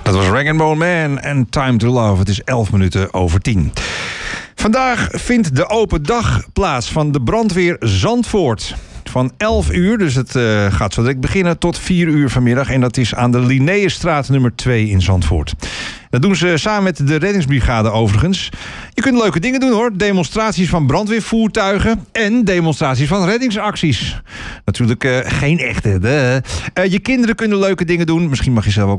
Dat was Rag & Bone Man en Time to Love. Het is 10:11. Vandaag vindt de open dag plaats van de brandweer Zandvoort. Van 11 uur, dus het gaat zo direct beginnen, tot 4 uur vanmiddag. En dat is aan de Linnaeusstraat nummer 2 in Zandvoort. Dat doen ze samen met de reddingsbrigade overigens. Je kunt leuke dingen doen hoor. Demonstraties van brandweervoertuigen en demonstraties van reddingsacties. Natuurlijk geen echte. Je kinderen kunnen leuke dingen doen. Misschien mag je zelf ook